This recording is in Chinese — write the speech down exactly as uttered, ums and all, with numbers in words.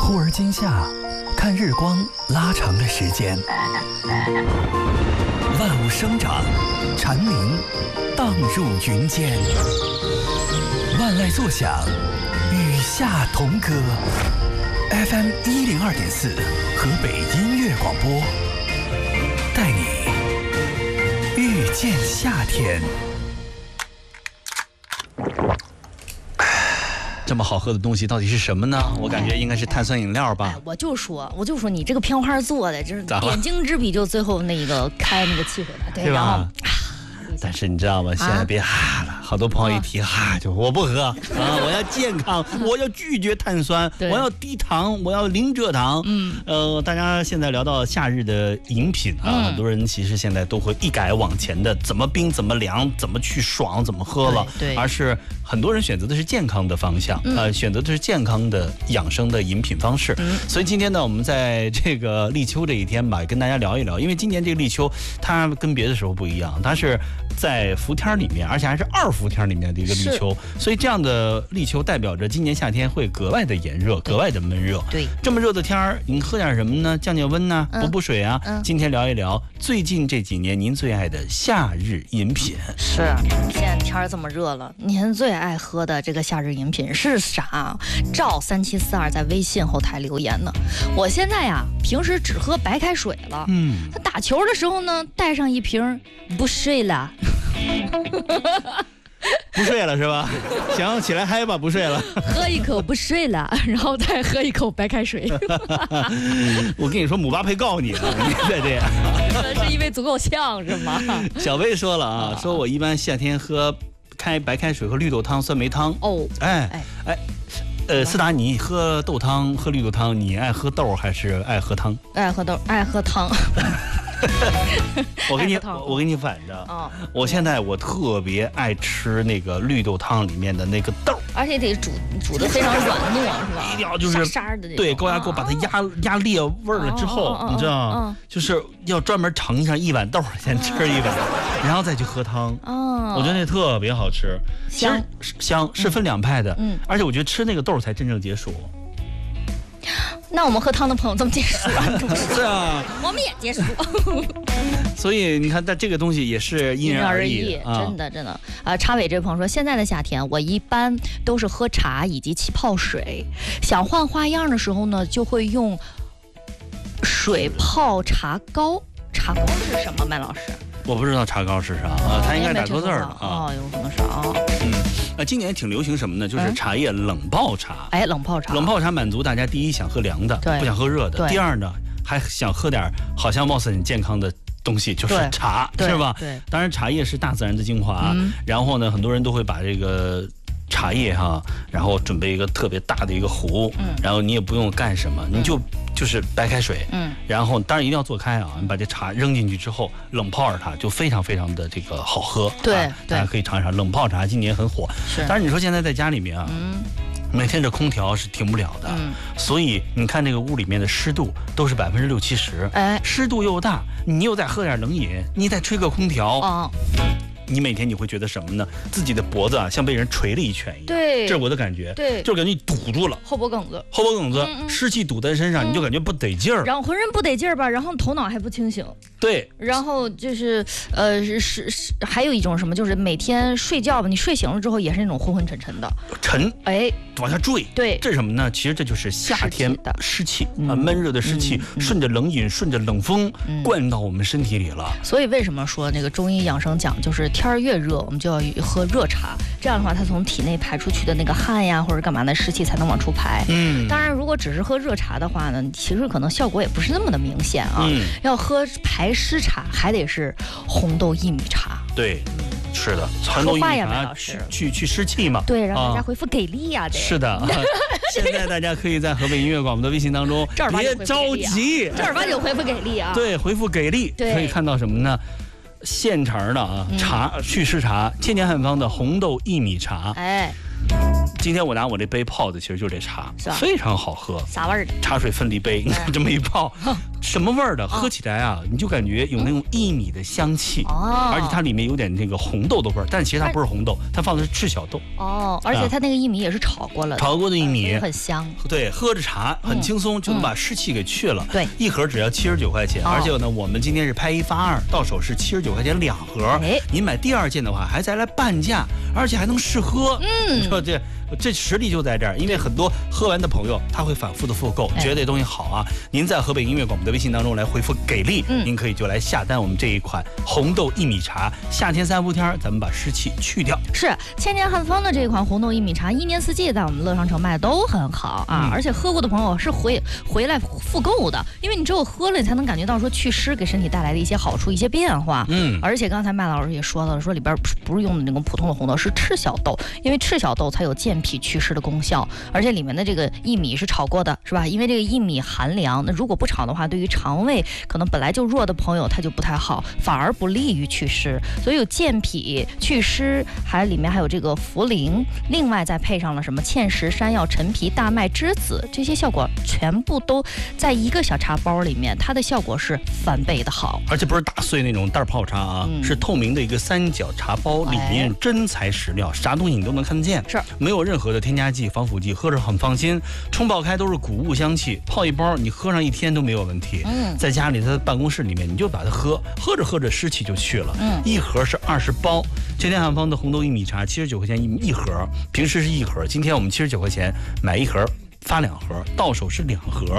突而今夏，看日光拉长了时间。万物生长，蝉鸣荡入云间。万籁作响，与夏同歌。F M 一零二点四，河北音乐广播，带你遇见夏天。 这么好喝的东西到底是什么呢？我感觉应该是碳酸饮料吧。 哎、我就说，我就说你这个片花做的，就是点睛之笔，就最后那个开那个气回来，对， 对吧？ 然后。 但是你知道吗？现在别哈了，好多朋友一提哈就我不喝啊，我要健康，我要拒绝碳酸，我要低糖，我要零蔗糖。嗯，呃，大家现在聊到夏日的饮品啊，嗯、很多人其实现在都会一改往前的怎么冰怎么凉，怎么去爽怎么喝了， 对，对而是很多人选择的是健康的方向，嗯、呃，选择的是健康的养生的饮品方式。嗯、所以今天呢，我们在这个立秋这一天吧，跟大家聊一聊，因为今年这个立秋它跟别的时候不一样，它是在伏天里面，而且还是二伏天里面的一个立秋，所以这样的立秋代表着今年夏天会格外的炎热，格外的闷热。对，这么热的天儿，您喝点什么呢？降降温呢、啊？补补水啊。嗯、今天聊一聊最近这几年您最爱的夏日饮品。 是，现在天儿这么热了，您最爱喝的这个夏日饮品是啥？赵三七四二在微信后台留言呢。我现在呀，平时只喝白开水了。嗯，他打球的时候呢，带上一瓶，不睡了。 不睡了是吧？行，起来嗨吧，不睡了。 喝一口不睡了，然后再喝一口白开水。 我跟你说，姆巴佩告你啊，你再这样。 是因为足够呛是吗？ 小薇说了啊，说我一般夏天喝开白开水和绿豆汤、酸梅汤。哦，哎哎哎，呃，斯达尼喝豆汤、喝绿豆汤，你爱喝豆还是爱喝汤？ 爱喝豆，爱喝汤。 我跟你我跟你反着，哦、我现在我特别爱吃那个绿豆汤里面的那个豆， 而且得煮煮的非常软糯，是吧？ 一定要就是沙沙的那种， 对，高压锅把它压、哦、压裂味儿了之后，哦、你知道，哦、就是要专门盛上一碗豆，先吃一碗，哦、然后再去喝汤。哦，我觉得那特别好吃， 香香是分两派的，嗯，而且我觉得吃那个豆才真正解暑。 那我们喝汤的朋友怎么解暑啊？ 是啊， 我们也解暑。 所以你看，但这个东西也是因人而异， 啊、真的真的。啊，插伟这位朋友说，现在的夏天我一般都是喝茶以及气泡水，想换花样的时候呢，就会用水泡茶膏。茶膏是什么？麦老师？ 我不知道茶膏是啥啊，他应该打错字了啊。 哦，有可能是啊。 嗯，呃，今年挺流行什么呢？就是茶叶冷泡茶。 哎，冷泡茶。 冷泡茶满足大家第一想喝凉的，不想喝热的；第二呢，还想喝点好像貌似很健康的东西，就是茶，是吧？对。当然，茶叶是大自然的精华。嗯。然后呢，很多人都会把这个茶叶哈，然后准备一个特别大的一个壶，嗯，然后你也不用干什么，你就。就是白开水，嗯，然后当然一定要做开啊！你把这茶扔进去之后，冷泡着它，就非常非常的这个好喝。 对， 啊、大家可以尝一尝冷泡茶，今年很火。是，但是你说现在在家里面啊，嗯，每天这空调是停不了的，嗯，所以你看这个屋里面的湿度都是百分之六七十，哎，湿度又大，你又再喝点冷饮，你再吹个空调，哦。你每天你会觉得什么呢？自己的脖子啊，像被人捶了一拳一样。对，这是我的感觉。对，就是感觉你堵住了后脖梗子， 后脖梗子，嗯嗯湿气堵在身上，嗯、你就感觉不得劲儿。 然后浑身不得劲儿吧，然后头脑还不清醒。 对， 然后就是呃是是还有一种什么，就是每天睡觉吧，你睡醒了之后也是那种昏昏沉沉的， 沉，哎，往下坠。对，这是什么呢？其实这就是夏天的湿气啊，闷热的湿气，嗯、顺着冷饮，顺着冷风、嗯、灌到我们身体里了。 所以为什么说那个中医养生讲，就是天儿越热，我们就要喝热茶，这样的话，它从体内排出去的那个汗呀或者干嘛的湿气才能往出排。嗯，当然，如果只是喝热茶的话呢，其实可能效果也不是那么的明显啊。嗯，要喝排湿茶，还得是红豆薏米茶。 对。是的，红豆薏米茶去去湿气嘛。 对，让大家回复给力呀、啊！ 是的，现在大家可以在河北音乐广播的微信当中，别着急， 正儿八经回复给力啊！ 对，回复给力可以看到什么呢？现成的啊，茶祛湿茶，千年汉方的红豆薏米茶。哎。今天我拿我这杯泡的，其实就是这茶，非常好喝。 啥味儿的？ 茶水分离杯，你看这么一泡， 什么味儿的？喝起来啊，你就感觉有那种薏米的香气， 哦， 而且它里面有点那个红豆的味儿，但其实它不是红豆，它放的是赤小豆。 哦，而且它那个薏米也是炒过了的， 炒过的薏米很香。 对，喝着茶很轻松，就能把湿气给去了。 对， 一盒只要七十九块钱，而且呢，我们今天是拍一发二，到手是七十九块钱两盒。哎，您买第二件的话，还再来半价，而且还能试喝。嗯，你说这。这实力就在这儿，因为很多喝完的朋友他会反复的复购，觉得这东西好啊。您在河北音乐广播的微信当中来回复给力，嗯、您可以就来下单我们这一款红豆薏米茶。夏天三伏天，咱们把湿气去掉。 是千年汉方的这一款红豆薏米茶，一年四季在我们乐商城卖的都很好啊，嗯、而且喝过的朋友是回回来复购的，因为你只有喝了，你才能感觉到说祛湿给身体带来的一些好处、一些变化。嗯，而且刚才麦老师也说到了，说里边不是用的那种普通的红豆，是赤小豆，因为赤小豆才有健脾祛湿的功效，而且里面的这个薏米是炒过的，是吧？因为这个薏米寒凉，那如果不炒的话，对于肠胃可能本来就弱的朋友，它就不太好，反而不利于祛湿。所以有健脾祛湿，还里面还有这个茯苓，另外再配上了什么芡实、山药、陈皮、大麦、栀子，这些效果全部都在一个小茶包里面，它的效果是翻倍的好。 而且不是打碎那种袋泡茶啊，嗯、是透明的一个三角茶包，里面真材实料，啥东西你都能看得见， 是没有任何的添加剂、防腐剂，喝着很放心。冲泡开都是谷物香气，泡一包你喝上一天都没有问题。嗯，在家里、在办公室里面，你就把它喝，喝着喝着湿气就去了。嗯，一盒是二十包，千年汉方的红豆薏米茶七十九块钱一一盒，平时是一盒，今天我们七十九块钱买一盒发两盒，到手是两盒。